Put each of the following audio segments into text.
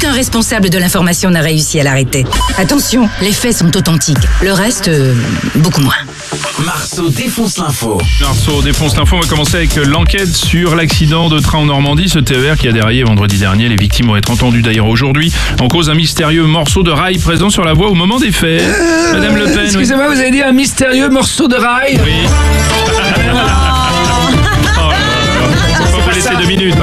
aucun responsable de l'information n'a réussi à l'arrêter. Attention, les faits sont authentiques. Le reste, beaucoup moins. Marceau défonce l'info. Marceau défonce l'info. On va commencer avec l'enquête sur l'accident de train en Normandie. Ce TER qui a déraillé vendredi dernier. Les victimes vont être entendues d'ailleurs aujourd'hui. En cause, un mystérieux morceau de rail présent sur la voie au moment des faits. Madame Le Pen. Excusez-moi, vous avez dit un mystérieux morceau de rail? Oui. On va vous laisser 2 minutes.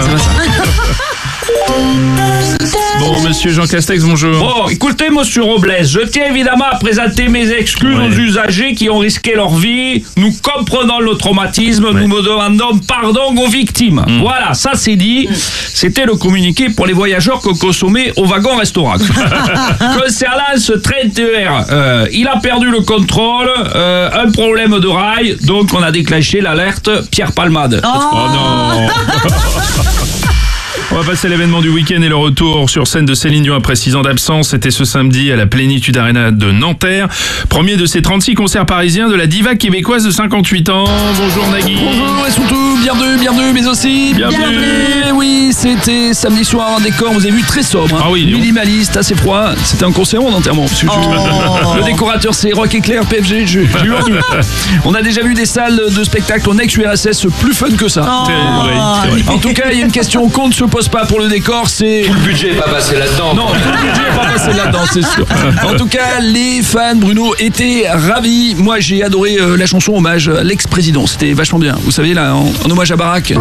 Bon, monsieur Jean Castex, bonjour. Bon, écoutez, monsieur Robles, je tiens évidemment à présenter mes excuses aux usagers qui ont risqué leur vie. Nous comprenons le traumatisme, nous me demandons pardon aux victimes. Voilà, ça c'est dit. C'était le communiqué pour les voyageurs que consommaient au wagon-restaurant. Concernant ce train TER, il a perdu le contrôle, un problème de rail, donc on a déclenché l'alerte Pierre Palmade. Oh non. On va passer à l'événement du week-end et le retour sur scène de Céline Dion après 6 ans d'absence. C'était ce samedi à la Plénitude Arena de Nanterre. Premier de ses 36 concerts parisiens de la diva québécoise de 58 ans. Bonjour Nagui. Bonjour et surtout, bienvenue, mais aussi bienvenue. Oui, c'était samedi soir, un décor, vous avez vu, très sobre. Ah oui, minimaliste, assez froid. C'était un concert ou un enterrement? Le décorateur, c'est Rock Éclair, PFG, j'ai eu envie. On a déjà vu des salles de spectacle en ex-URSS plus fun que ça. C'est vrai. En tout cas, il y a une question qu'on ne se pose pas pour le décor, c'est... Tout le budget n'est pas passé là-dedans. Non, tout le budget n'est pas passé là-dedans, c'est sûr. En tout cas, les fans, Bruno, étaient ravis. Moi, j'ai adoré la chanson hommage à l'ex-président. C'était vachement bien. Vous savez, là, en hommage à Barack.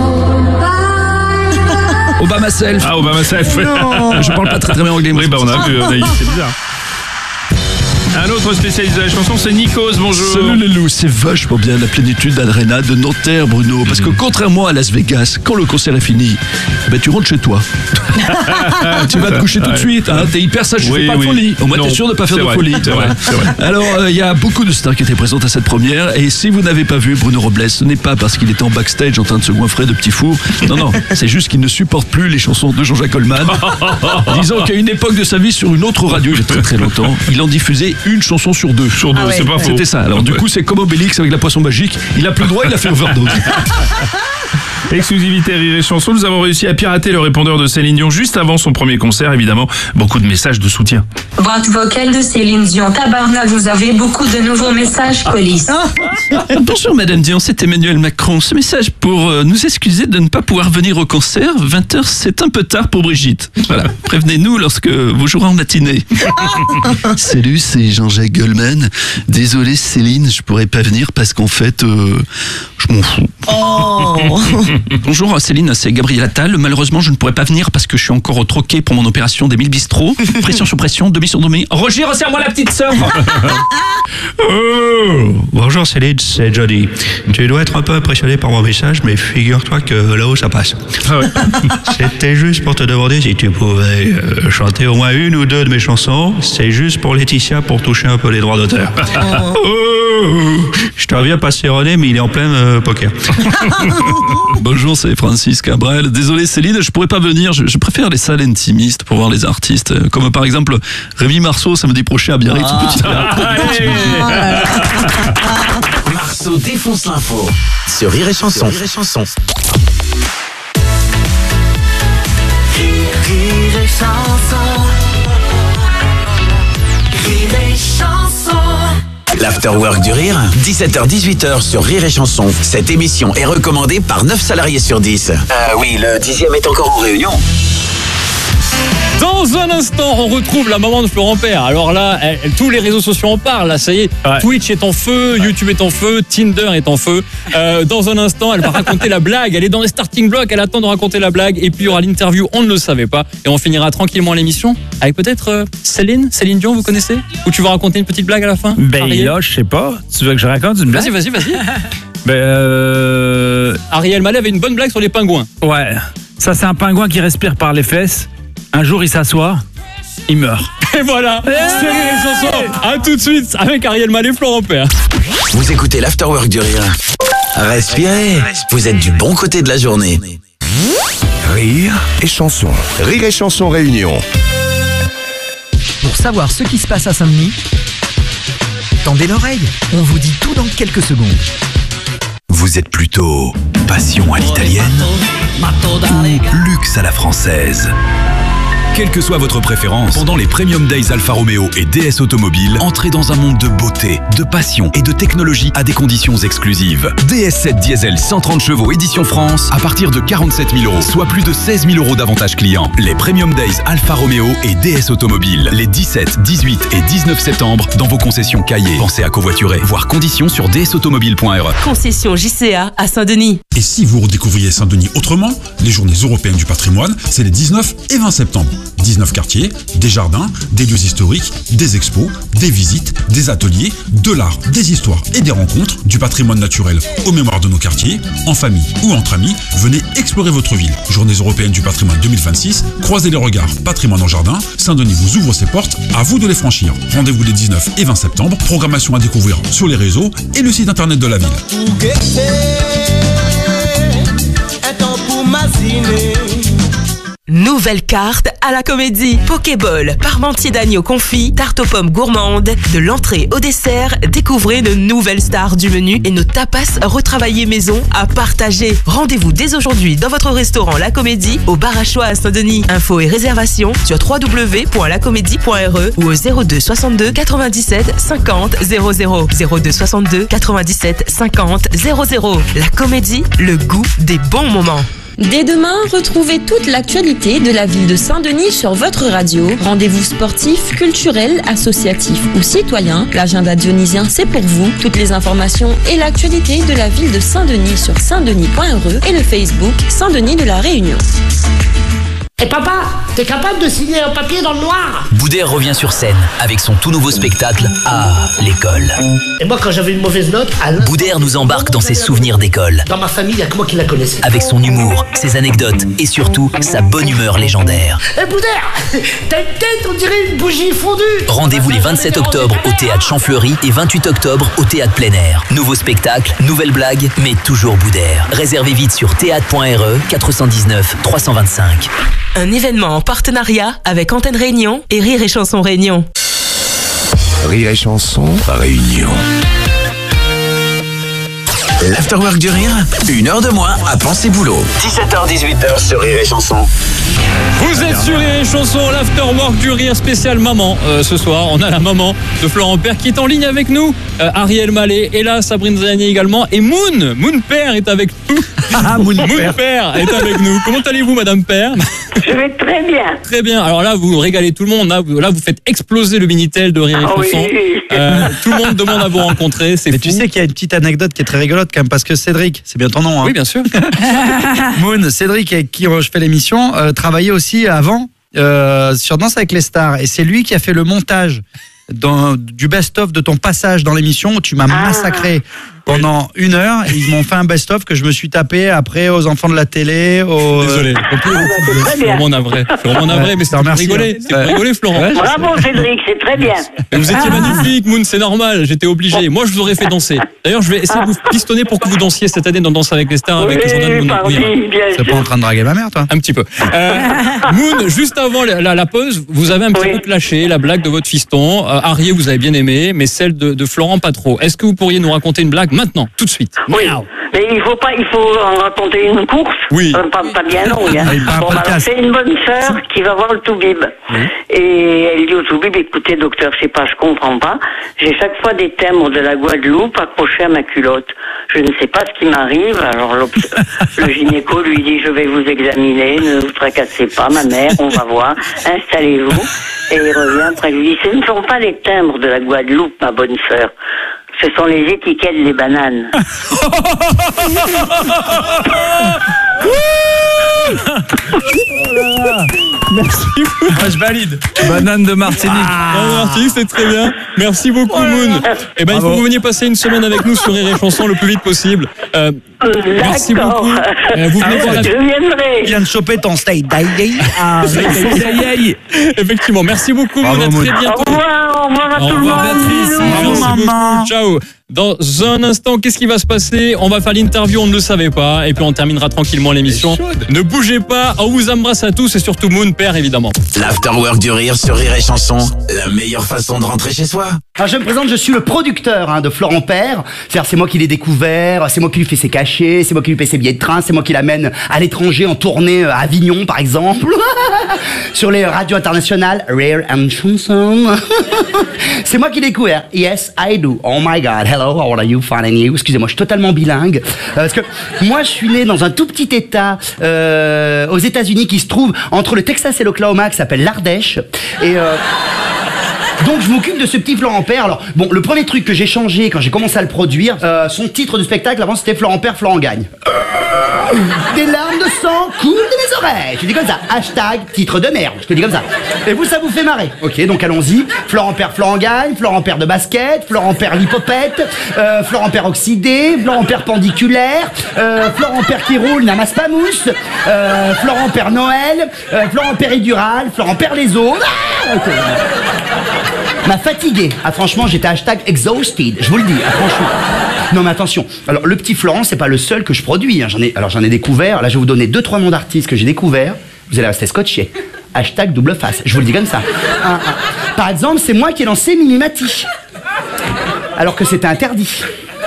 Obama self. Ah, Obama self. Non, je parle pas très bien anglais. Oui, bah on a vu, c'est bizarre. Un autre spécialiste de la chanson, c'est Nikos, bonjour. Salut les loups, c'est vachement bien la Plénitude Arena de Nanterre, Bruno. Parce que contrairement à Las Vegas, quand le concert est fini, ben tu rentres chez toi. Tu vas te coucher tout de suite, hein. T'es hyper sage, tu fais pas de folie. Au moins t'es sûr de pas faire de folie. C'est vrai. Alors, il y a beaucoup de stars qui étaient présentes à cette première. Et si vous n'avez pas vu Bruno Robles, ce n'est pas parce qu'il était en backstage en train de se goinfrer de petits fours. Non, c'est juste qu'il ne supporte plus les chansons de Jean-Jacques Goldman. Disons qu'à une époque de sa vie, sur une autre radio, il y a très très longtemps, il en diffusait une chanson sur deux. C'est pas faux. C'était ça. Alors du coup, c'est comme Obélix avec la poisson magique. Il a plus le droit, il a fait overdose. Exclusivité Rire et Chanson, nous avons réussi à pirater le répondeur de Céline Dion juste avant son premier concert, évidemment. Beaucoup de messages de soutien. Boîte vocale de Céline Dion. Tabarnak, vous avez beaucoup de nouveaux messages, police. Bonjour Madame Dion, c'est Emmanuel Macron. Ce message pour nous excuser de ne pas pouvoir venir au concert. 20h, c'est un peu tard pour Brigitte. Voilà, prévenez-nous lorsque vous jouerez en matinée. Salut, c'est Jean-Jacques Goldman. Désolé Céline, je pourrais pas venir parce qu'en fait, je m'en fous. Bonjour Céline, c'est Gabriel Attal. Malheureusement, je ne pourrais pas venir parce que je suis encore au troquet pour mon opération d'Émile Bistrot. Pression sur pression, demi sur demi. Roger, resserre-moi la petite sœur. Bonjour Céline, c'est Johnny. Tu dois être un peu impressionné par mon message, mais figure-toi que là-haut ça passe. C'était juste pour te demander si tu pouvais chanter au moins une ou deux de mes chansons. C'est juste pour Laetitia pour toucher un peu les droits d'auteur. Je te reviens pas sironner, mais il est en plein poker. Bonjour, c'est Francis Cabrel. Désolé Céline, je pourrais pas venir. Je préfère les salles intimistes pour voir les artistes. Comme par exemple Rémi Marceau samedi prochain à Biarritz. Marceau défonce l'info sur Rire et Chanson. Rire et Chanson. Rire et Chanson. Rire et Chanson. L'Afterwork du Rire, 17h-18h sur Rire et Chanson. Cette émission est recommandée par 9 salariés sur 10. Oui, le 10e est encore en réunion. Dans un instant, on retrouve la maman de Florent Père. Alors là, tous les réseaux sociaux en parlent. Là, ça y est, Twitch est en feu, YouTube est en feu, Tinder est en feu. Dans un instant, elle va raconter la blague. Elle est dans les starting blocks, elle attend de raconter la blague. Et puis, il y aura l'interview, on ne le savait pas. Et on finira tranquillement l'émission avec peut-être Céline Dion, vous connaissez? Ou tu vas raconter une petite blague à la fin? Ben là, je sais pas. Tu veux que je raconte une blague? Vas-y. Ben Ariel Mallet avait une bonne blague sur les pingouins. Ouais. Ça, c'est un pingouin qui respire par les fesses. Un jour, il s'assoit, il meurt. Et voilà, c'est Rire et Chanson. À tout de suite avec Ariel Mallet et Florent Père. Vous écoutez l'Afterwork du Rire. Respirez, vous êtes du bon côté de la journée. Rire et Chanson. Rire et Chanson Réunion. Pour savoir ce qui se passe à Saint-Denis, tendez l'oreille, on vous dit tout dans quelques secondes. Vous êtes plutôt passion à l'italienne ou luxe à la française? Quelle que soit votre préférence, pendant les Premium Days Alfa Romeo et DS Automobile, entrez dans un monde de beauté, de passion et de technologie à des conditions exclusives. DS7 Diesel 130 chevaux édition France à partir de 47 000 €, soit plus de 16 000 € d'avantages clients. Les Premium Days Alfa Romeo et DS Automobile, les 17, 18 et 19 septembre dans vos concessions Cahiers. Pensez à covoiturer, voir conditions sur dsautomobile.re. Concession JCA à Saint-Denis. Et si vous redécouvriez Saint-Denis autrement, les journées européennes du patrimoine, c'est les 19 et 20 septembre. 19 quartiers, des jardins, des lieux historiques, des expos, des visites, des ateliers, de l'art, des histoires et des rencontres, du patrimoine naturel aux mémoires de nos quartiers, en famille ou entre amis, venez explorer votre ville. Journées européennes du patrimoine 2026, croisez les regards, patrimoine en jardin, Saint-Denis vous ouvre ses portes, à vous de les franchir. Rendez-vous les 19 et 20 septembre, programmation à découvrir sur les réseaux et le site internet de la ville. Nouvelle carte à la Comédie. Pokéball, parmentier d'agneau confit, tarte aux pommes gourmande. De l'entrée au dessert, découvrez de nouvelles stars du menu et nos tapas retravaillés maison à partager. Rendez-vous dès aujourd'hui dans votre restaurant La Comédie au bar à choix à Saint-Denis. Infos et réservations sur www.lacomédie.re ou au 02 62 97 50 00. 02 62 97 50 00. La Comédie, le goût des bons moments. Dès demain, retrouvez toute l'actualité de la ville de Saint-Denis sur votre radio. Rendez-vous sportif, culturel, associatif ou citoyen. L'agenda dionysien, c'est pour vous. Toutes les informations et l'actualité de la ville de Saint-Denis sur saintdenis.re et le Facebook Saint-Denis de la Réunion. Et papa, t'es capable de signer un papier dans le noir? Boudère revient sur scène avec son tout nouveau spectacle Ah, l'école. Et moi, quand j'avais une mauvaise note, Boudère nous embarque dans ses souvenirs d'école. Dans ma famille, il n'y a que moi qui la connaissais. Avec son humour, ses anecdotes et surtout sa bonne humeur légendaire. Eh Boudère, t'as une tête, on dirait une bougie fondue. Rendez-vous les 27 octobre au Théâtre Champfleury et 28 octobre au Théâtre Plein Air. Nouveau spectacle, nouvelle blague, mais toujours Boudère. Réservez vite sur théâtre.re 419 325. Un événement en partenariat avec Antenne Réunion et Rire et Chanson Réunion. Rire et Chanson Réunion. L'Afterwork du Rire, 1 heure de moins à penser boulot. 17h-18h sur Rire et Chanson. Vous êtes sur Rire et Chanson, l'Afterwork du Rire spécial maman. Ce soir, on a la maman de Florent Père qui est en ligne avec nous. Ariel Mallet est là, Sabrine Zanier également. Et Moon Père est avec nous. Moon Père est avec nous. Comment allez-vous, Madame Père? Je vais très bien. Très bien. Alors là, vous régalez tout le monde. Là, vous faites exploser le Minitel de Rire et Chanson. Oui. Tout le monde demande à vous rencontrer. C'est Mais fou. tu sais qu'il y a une petite anecdote qui est très rigolote quand même, parce que Cédric, c'est bien ton nom, hein. Oui, bien sûr. Moon, Cédric avec qui je fais l'émission, travaillait aussi avant sur Danse avec les stars. Et c'est lui qui a fait le montage du best-of de ton passage dans l'émission où tu m'as massacré pendant 1 heure. Ils m'ont fait un best-of que je me suis tapé après aux enfants de la télé. Désolé. Je suis vraiment navré. Mais c'est pour rigoler. C'est pour rigoler, Florent. Bravo Cédric, c'est très bien. Vous étiez magnifique, Moon, c'est normal. J'étais obligé. Moi, je vous aurais fait danser. D'ailleurs, je vais essayer de vous pistonner pour que vous dansiez cette année dans Danse avec les stars avec Jordan Moon. T'es pas en train de draguer ma mère, toi? Un petit peu. Moon, juste avant la pause, vous avez un petit peu clashé la blague de votre fiston. Arié, vous avez bien aimé, mais celle de Florent, pas trop. Est-ce que vous pourriez nous raconter une blague maintenant, tout de suite? Oui. Mais il faut en raconter une course. Oui. Pas bien longue. Hein. Bon, alors, c'est une bonne sœur qui va voir le toubib. Et elle dit au toubib, écoutez docteur, je sais pas, je comprends pas. J'ai chaque fois des timbres de la Guadeloupe accrochés à ma culotte. Je ne sais pas ce qui m'arrive. Alors le gynéco lui dit, je vais vous examiner, ne vous tracassez pas ma mère, on va voir, installez-vous. Et il revient après, il lui dit, ce ne sont pas les timbres de la Guadeloupe, ma bonne sœur. Ce sont les étiquettes des bananes. Merci beaucoup. Je valide. Banane de Martinique. Martinique, c'est très bien. Merci beaucoup, Moon. Eh ben, il faut que vous veniez passer une semaine avec nous sur Rire et Chanson le plus vite possible. Merci beaucoup. Vous venez voir la... Je viendrai. Tu viens de choper ton steak d'aïe. Effectivement, merci beaucoup, Moon. À très bientôt. Au revoir à tout le monde. Merci beaucoup. Ciao. Dans un instant, qu'est-ce qui va se passer? On va faire l'interview, on ne le savait pas. Et puis on terminera tranquillement l'émission. Ne bougez pas, on vous embrasse à tous et surtout Moon Père évidemment. L'afterwork du rire sur Rire et Chanson, la meilleure façon de rentrer chez soi. Alors je me présente, je suis le producteur de Florent Père. C'est moi qui l'ai découvert, c'est moi qui lui fais ses cachets, c'est moi qui lui paye ses billets de train, c'est moi qui l'amène à l'étranger en tournée à Avignon par exemple. Sur les radios internationales, Rire and Chanson. C'est moi qui l'ai découvert. Yes, I do. Oh my God, hello, how are you, fine and you? Excusez-moi, je suis totalement bilingue. Parce que moi, je suis né dans un tout petit état aux États-Unis qui se trouve entre le Texas et l'Oklahoma, qui s'appelle l'Ardèche. Et donc je m'occupe de ce petit Florent Père. Alors bon, le premier truc que j'ai changé quand j'ai commencé à le produire, son titre de spectacle avant c'était Florent Père, Florent gagne. Des larmes de sang coulent de mes oreilles. Je te dis comme ça. Hashtag titre de merde. Je te dis comme ça. Et vous, ça vous fait marrer. Ok, donc allons-y. Florent Père, Florent gagne. Florent Père de basket. Florent Père l'hypopète. Florent Père oxydé. Florent Père pendiculaire. Florent Père qui roule n'amasse pas mousse. Florent Père Noël. Florent Péridural. Florent Père les os. Ah, okay. M'a fatigué. Ah franchement, j'étais hashtag exhausted. Je vous le dis. Ah, franchement. Non mais attention, alors le petit Florent c'est pas le seul que je produis, hein. J'en ai découvert, là je vais vous donner 2-3 noms d'artistes que j'ai découverts, vous allez rester scotché. Hashtag double face, je vous le dis comme ça. Par exemple, c'est moi qui ai lancé Mimi Mati, alors que c'était interdit.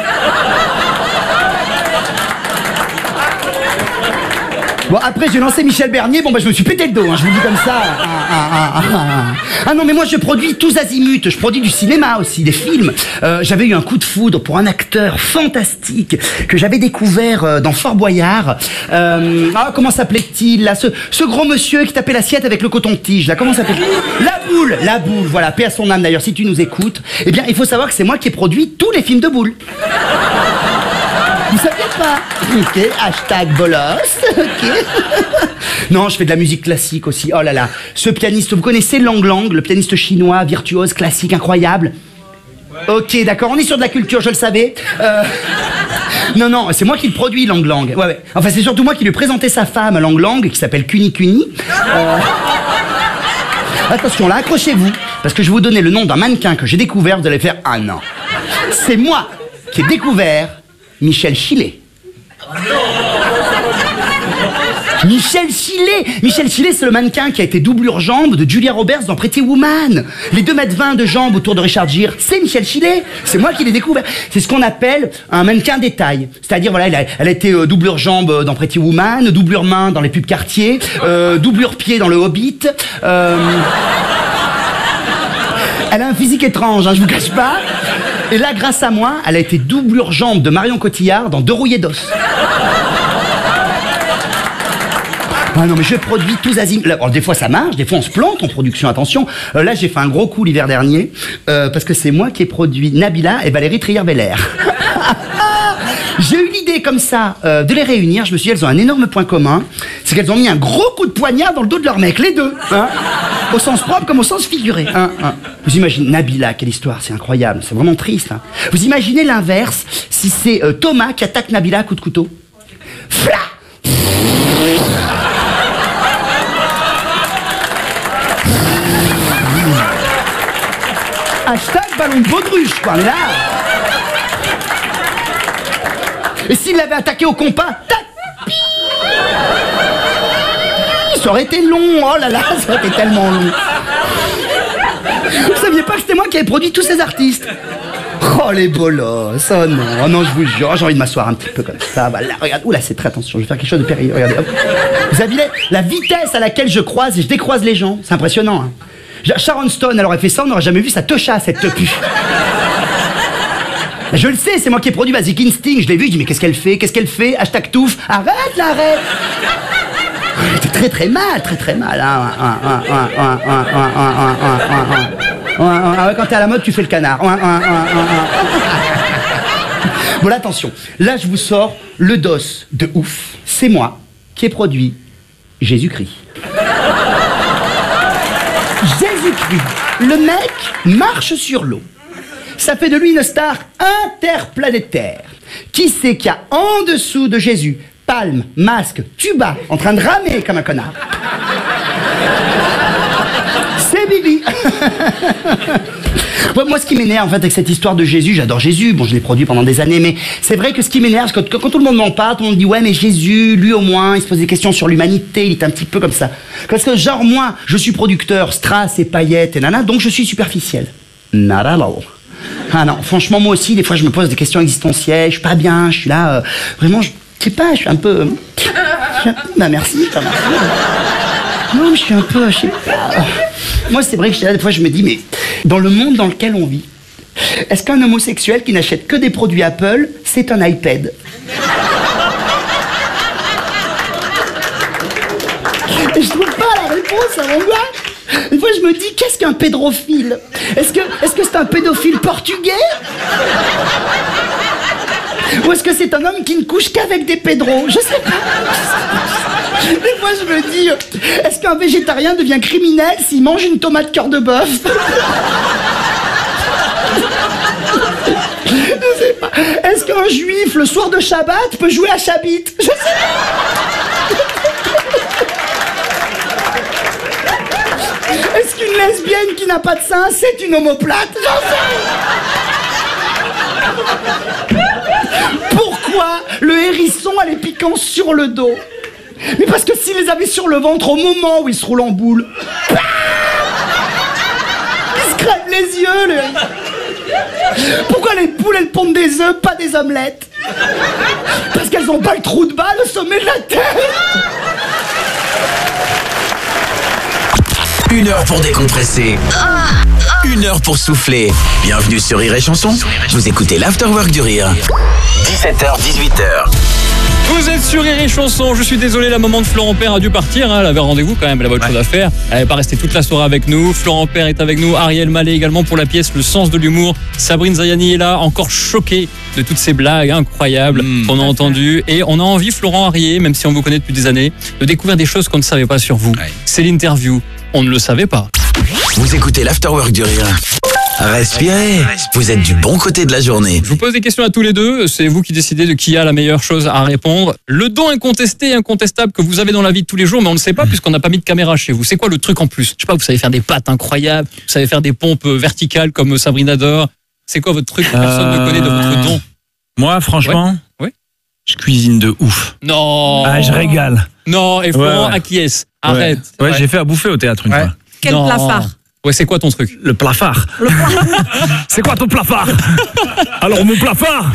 Bon, après j'ai lancé Michel Bernier, bon bah je me suis pété le dos, hein, je vous le dis comme ça. Ah non mais moi je produis tous azimuts, je produis du cinéma aussi, des films. J'avais eu un coup de foudre pour un acteur fantastique que j'avais découvert dans Fort Boyard. Comment s'appelait-il là, ce gros monsieur qui tapait l'assiette avec le coton-tige là, comment s'appelait-il? La boule, voilà, paix à son âme d'ailleurs, si tu nous écoutes. Eh bien il faut savoir que c'est moi qui ai produit tous les films de Boule. Vous saviez pas? Ok, hashtag bolos. Ok. Non, je fais de la musique classique aussi. Oh là là. Ce pianiste, vous connaissez Lang Lang, le pianiste chinois, virtuose, classique, incroyable? Ok, d'accord, on est sur de la culture, je le savais. Non, c'est moi qui le produis, Lang Lang. Ouais. Enfin, c'est surtout moi qui lui ai présenté sa femme, Lang Lang, qui s'appelle Kuni Kuni. Attention, là, accrochez-vous, parce que je vais vous donner le nom d'un mannequin que j'ai découvert, vous allez faire « Ah non ». C'est moi qui ai découvert Michel Chilet. Michel Chilet, c'est le mannequin qui a été doublure jambe de Julia Roberts dans Pretty Woman. Les 2,20 m de jambes autour de Richard Gere, c'est Michel Chilet. C'est moi qui l'ai découvert. C'est ce qu'on appelle un mannequin détail. C'est-à-dire, voilà, elle a été doublure jambe dans Pretty Woman, doublure main dans les pubs Cartier, doublure pied dans le Hobbit. Elle a un physique étrange, hein, je vous cache pas. Et là, grâce à moi, elle a été doublure jambe de Marion Cotillard dans Deux rouillés d'os. Ah non mais je produis tous azimuts. Alors des fois ça marche, des fois on se plante en production, attention. Là j'ai fait un gros coup l'hiver dernier parce que c'est moi qui ai produit Nabila et Valérie Trier-Belair. J'ai eu l'idée comme ça de les réunir. Je me suis dit elles ont un énorme point commun, c'est qu'elles ont mis un gros coup de poignard dans le dos de leur mec, les deux, hein, au sens propre comme au sens figuré. Vous imaginez Nabila, quelle histoire, c'est incroyable, c'est vraiment triste. Hein. Vous imaginez l'inverse si c'est Thomas qui attaque Nabila à coup de couteau. Fla. Hashtag ballon de baudruche, quoi, mais là. Et s'il l'avait attaqué au compas, tac, ça aurait été long, oh là là, ça aurait été tellement long. Vous saviez pas que c'était moi qui avais produit tous ces artistes? Oh les bolosses, oh non, je vous jure, j'ai envie de m'asseoir un petit peu comme ça, voilà, regarde, oula c'est très attention, je vais faire quelque chose de périlleux, regardez, hop. Vous avez la vitesse à laquelle je croise et je décroise les gens, c'est impressionnant, hein. Sharon Stone, elle aurait fait ça, on n'aurait jamais vu sa techa, cette tepu. Je le sais, c'est moi qui ai produit Basic Instinct, je l'ai vu, je dis mais qu'est-ce qu'elle fait? Hashtag touffe, arrête là, arrête. Elle était très très mal, quand t'es à la mode, tu fais le canard. Bon là, attention, là je vous sors le dos de ouf, c'est moi qui ai produit Jésus-Christ. Jésus-Christ, le mec marche sur l'eau. Ça fait de lui une star interplanétaire. Qui c'est qu'il y a en dessous de Jésus? Palme, masque, tuba, en train de ramer comme un connard. C'est Bibi. Moi, ce qui m'énerve en fait avec cette histoire de Jésus, j'adore Jésus, bon je l'ai produit pendant des années, mais c'est vrai que ce qui m'énerve, c'est que quand tout le monde m'en parle, tout le monde dit ouais mais Jésus, lui au moins, il se pose des questions sur l'humanité, il est un petit peu comme ça. Parce que genre moi, je suis producteur, strass et paillettes et nana, donc je suis superficiel. Not at all. Ah non, franchement moi aussi, des fois je me pose des questions existentielles, je suis pas bien, je suis là, vraiment, je sais pas, je suis un peu... Bah merci, ça marche. Non, je suis un peu... Je sais pas. Moi, c'est vrai que des fois, je me dis, mais dans le monde dans lequel on vit, est-ce qu'un homosexuel qui n'achète que des produits Apple, c'est un iPad? Et je trouve pas la réponse à mon gars. Des fois, je me dis, qu'est-ce qu'un pédophile? Est-ce que c'est un pédophile portugais? Ou est-ce que c'est un homme qui ne couche qu'avec des pédros? Je sais pas. Des fois, je me dis, est-ce qu'un végétarien devient criminel s'il mange une tomate cœur de bœuf? Je sais pas. Est-ce qu'un juif, le soir de Shabbat, peut jouer à Chabit? Je sais pas. Est-ce qu'une lesbienne qui n'a pas de sein, c'est une omoplate? J'en sais. Pourquoi le hérisson a les piquants sur le dos? Mais parce que s'il les avait sur le ventre au moment où il se roule en boule, il se crève les yeux, le hérisson. Pourquoi les poules, elles pondent des œufs, pas des omelettes? Parce qu'elles ont pas le trou de balle au sommet de la tête. 1 heure pour décompresser. 1 heure pour souffler. Bienvenue sur Rire et Chanson. Vous écoutez l'Afterwork du Rire. 17h, 18h. Vous êtes sur Rire et Chanson. Je suis désolé, la maman de Florent Père a dû partir. Elle avait rendez-vous quand même, elle avait autre chose à faire. Elle n'est pas restée toute la soirée avec nous. Florent Père est avec nous. Ariel Mallet également pour la pièce Le sens de l'humour. Sabrine Zayani est là, encore choquée de toutes ces blagues incroyables qu'on a entendues. Et on a envie, Florent Ariel, même si on vous connaît depuis des années, de découvrir des choses qu'on ne savait pas sur vous. C'est l'interview. On ne le savait pas. Vous écoutez l'Afterwork du Rire. Respirez, vous êtes du bon côté de la journée. Je vous pose des questions à tous les deux, c'est vous qui décidez de qui a la meilleure chose à répondre. Le don incontesté et incontestable que vous avez dans la vie de tous les jours, mais on ne sait pas puisqu'on n'a pas mis de caméra chez vous. C'est quoi le truc en plus? Je sais pas, vous savez faire des pâtes incroyables, vous savez faire des pompes verticales comme Sabrina adore. C'est quoi votre truc que personne ne connaît de votre don? Moi, franchement, ouais. Je cuisine de ouf. Non. Ah, je régale. Non, et Florent acquiesce. Arrête. Ouais, j'ai fait à bouffer au théâtre une fois. Quel plafard? Ouais, c'est quoi ton truc? Le plafard. C'est quoi ton plafard? Alors, mon plafard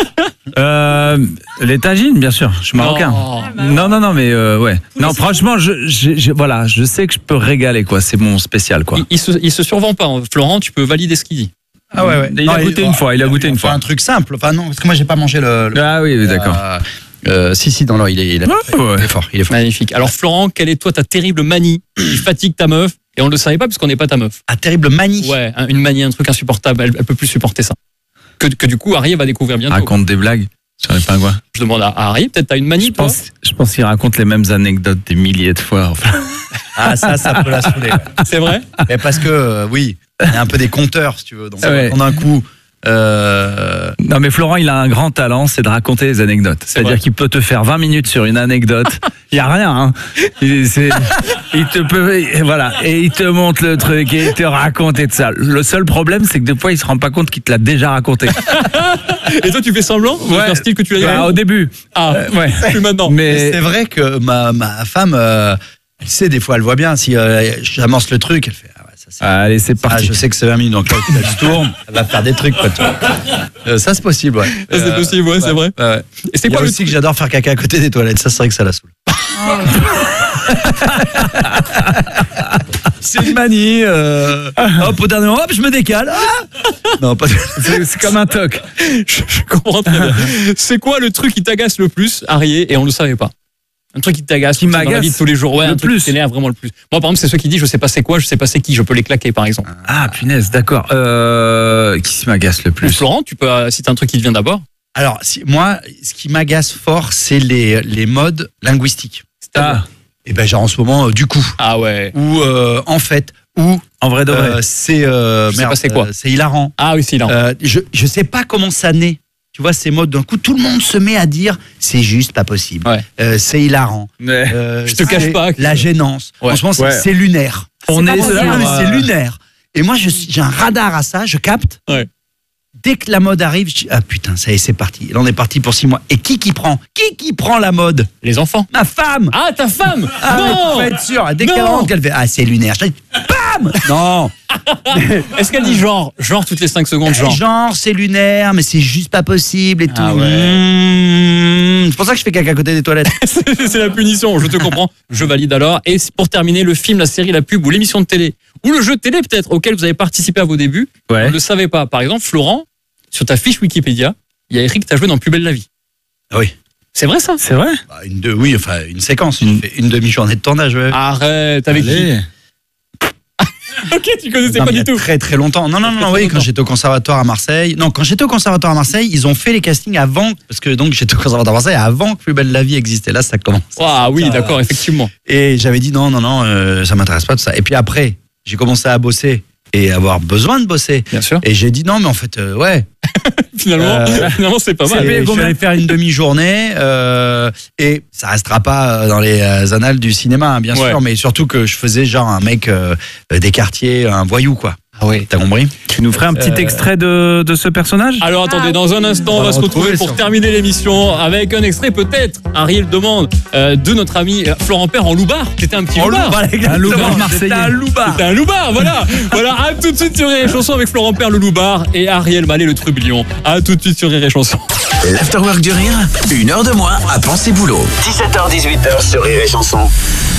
les tagines, bien sûr. Je suis marocain. Non, mais ouais. Non, franchement, voilà, je sais que je peux régaler, quoi. C'est mon spécial, quoi. Il se survend pas. Florent, tu peux valider ce qu'il dit. Ah ouais. Il a goûté une fois. Il a goûté une fois. Un truc simple. Enfin non, parce que moi j'ai pas mangé le... Ah oui, d'accord. Si, non, il est fort. Il est fort. Magnifique. Alors Florent, quelle est toi ta terrible manie qui fatigue ta meuf? Et on ne le savait pas parce qu'on n'est pas ta meuf. Ah, terrible manie? Ouais, une manie, un truc insupportable. Elle peut plus supporter ça. Que du coup, Harry va découvrir bientôt. Raconte des blagues sur les pingouins. Je demande à Harry, peut-être t'as une manie, je pense qu'il raconte les mêmes anecdotes des milliers de fois. Enfin. Ah, ça peut la saouler. Ouais. C'est vrai? Mais parce que, oui, il y a un peu des compteurs, si tu veux. Donc, on a un coup... Non mais Florent il a un grand talent, c'est de raconter des anecdotes. C'est-à-dire qu'il peut te faire 20 minutes sur une anecdote. Il y a rien. Hein. Il te peut, voilà, et il te montre le truc et il te raconte et tout ça. Le seul problème c'est que des fois il se rend pas compte qu'il te l'a déjà raconté. Et toi tu fais semblant? Ouais. Un style que tu as dit au début. Ouais. Plus maintenant. Mais c'est vrai que ma femme, elle sait des fois, elle voit bien si j'amorce le truc, elle fait. Allez, c'est parti. Je sais que c'est 20 minutes, donc là, elle se tourne, elle va faire des trucs, quoi. Ça, c'est possible, ouais. Ça, c'est possible, ouais, c'est vrai. Ouais. Et c'est quoi aussi que j'adore faire caca à côté des toilettes, ça, c'est vrai que ça la saoule. C'est une manie. Hop, au dernier moment, hop, je me décale. Non, pas. C'est comme un toc. Je comprends très bien. C'est quoi le truc qui t'agace le plus, Ariel, et on le savait pas? Un truc qui t'agace, qui m'agace dans la vie de tous les jours. Ouais, un truc qui t'énerve vraiment le plus. Moi, par exemple, c'est ceux qui disent je sais pas c'est quoi, je sais pas c'est qui, je peux les claquer, par exemple. Ah, punaise, d'accord. Qui m'agace le plus? Florent, tu peux citer un truc qui te vient d'abord? Alors, moi, ce qui m'agace fort, c'est les modes linguistiques. Et ben, genre en ce moment, du coup. Ah ouais. Ou en fait. Ou en vrai de vrai. C'est c'est quoi? C'est hilarant. Ah oui, c'est hilarant. Je sais pas comment ça naît. Tu vois, ces modes, d'un coup, tout le monde se met à dire c'est juste pas possible. Ouais. C'est hilarant. Je te cache pas. La gênance. Ouais. En ce moment, c'est lunaire. On est c'est lunaire. Et moi, j'ai un radar à ça, je capte. Ouais. Dès que la mode arrive, je dis, ah putain, ça y est, c'est parti. Là, on est parti pour 6 mois. Et qui prend la mode? Les enfants. Ma femme. Ah, ta femme. Ah, non. ouais, faut être sûr. Dès qu'elle rentre, qu'elle fait, ah, c'est lunaire. Je dis, bam. Non. Est-ce qu'elle dit genre toutes les 5 secondes, genre c'est lunaire, mais c'est juste pas possible et tout. Ah ouais. C'est pour ça que je fais caca à côté des toilettes. C'est la punition, je te comprends, je valide alors. Et pour terminer, le film, la série, la pub ou l'émission de télé, ou le jeu de télé peut-être, auquel vous avez participé à vos débuts, vous ne le savez pas. Par exemple, Florent, sur ta fiche Wikipédia, il y a écrit que tu as joué dans Plus belle la vie. Ah oui. C'est vrai ça? C'est vrai? Oui, enfin une séquence, une demi-journée de tournage. Ouais. Arrête, avec qui? Ok, tu connaissais pas du tout. Très très longtemps. Non, oui, quand j'étais au conservatoire à Marseille. Non, quand j'étais au conservatoire à Marseille, ils ont fait les castings avant, parce que donc j'étais au conservatoire à Marseille avant que Plus belle la vie existait. Là, ça commence. Ah oui, d'accord, effectivement. Et j'avais dit non, ça m'intéresse pas tout ça. Et puis après, j'ai commencé à bosser et avoir besoin de bosser. Bien sûr. Et j'ai dit non, mais en fait, ouais. Finalement, c'est pas mal. Je suis allé faire une demi-journée et ça restera pas dans les annales du cinéma, hein, bien sûr, mais surtout que je faisais genre un mec des quartiers, un voyou, quoi. Ah oui. T'as compris? Tu nous ferais un petit extrait de ce personnage? Alors attendez, dans un instant, on va se retrouver pour terminer l'émission avec un extrait peut-être, Ariel demande, de notre ami Florent Père en loupard. C'était un petit loupard. Un loupard marseillais. C'était un loupard, voilà. Voilà, à tout de suite sur Rire et Chanson avec Florent Père le loupard et Ariel Mallet le trublion. À tout de suite sur Rire et Chanson. L'Afterwork du Rire, 1 heure de moins à penser boulot. 17h-18h sur Rire et Chanson.